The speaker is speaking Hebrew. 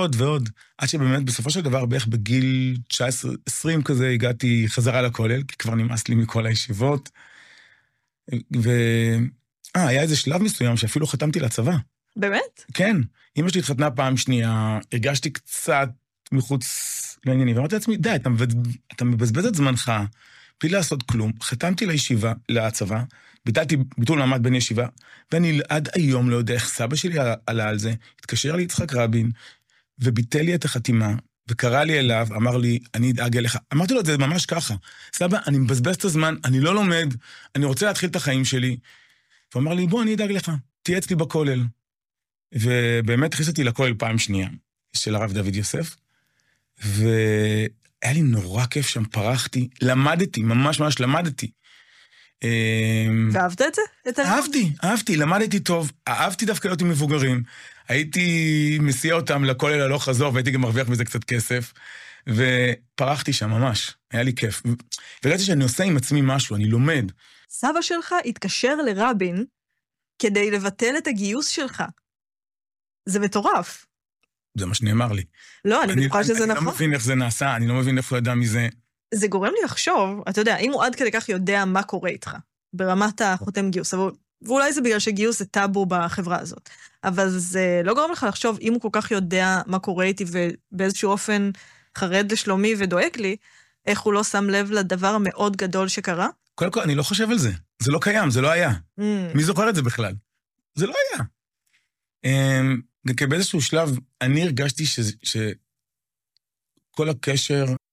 ועוד ועוד. עד שבאמת בסופו של דבר, בערך בגיל 19-20 כזה, הגעתי חזרה לכולל, כי כבר נמאס לי מכל הישיבות. היה איזה שלב מסוים שאפילו חתמתי לצבא. באמת? כן. אמא שלי התחתנה פעם שנייה, הרגשתי קצת מחוץ לעניינים, ואמרתי לעצמי, די, אתה מבזבז את זמנך, בלי לעשות כלום. חתמתי לישיבה, לצבא, ביטלתי ביטול מעמד בין ישיבה, ואני עד היום לא יודע איך סבא שלי עלה על זה, התקשר לי יצחק רבין, וביטל לי את החתימה, וקרא לי אליו, אמר לי, אני אדאג אליך. אמרתי לו את זה ממש ככה, סבא, אני מבזבז את הזמן, אני לא לומד, אני רוצה להתחיל את החיים שלי. הוא אמר לי, בוא, אני אדאג לך, תהיה אצלי בכולל. ובאמת הכניס אותי לכולל פעם שנייה, של הרב דוד יוסף, והיה לי נורא כיף שם, פרחתי, למדתי, ממש ממש למדתי. ואהבת את זה? אהבתי, למדתי טוב, אהבתי דווקא להיות עם מבוגרים, הייתי מסיע אותם לכולל הלוך חזור, והייתי גם מרוויח מזה קצת כסף, ופרחתי שם ממש, היה לי כיף. וראיתי שאני עושה עם עצמי משהו, אני לומד. סבא שלך התקשר לרבין כדי לבטל את הגיוס שלך. זה מטורף. זה מה שנאמר לי. לא, אני בטוחה שזה נכון. אני לא מבין איך זה נעשה, אני לא מבין איפה ידע מזה. זה גורם לי לחשוב, אתה יודע, אם הוא עד כדי כך יודע מה קורה איתך, ברמת החותם גיוס, ואולי זה בגלל שגיוס זה טאבו בחברה הזאת, אבל זה לא גורם לך לחשוב, אם הוא כל כך יודע מה קורה איתי, ובאיזשהו אופן חרד לשלומי ודואג לי, איך הוא לא שם לב לדבר המאוד גדול שקרה? קודם כל, אני לא חושב על זה. זה לא קיים, זה לא היה. מי זוכר את זה בכלל? זה לא היה. כי באיזשהו שלב, אני הרגשתי שכל הקשר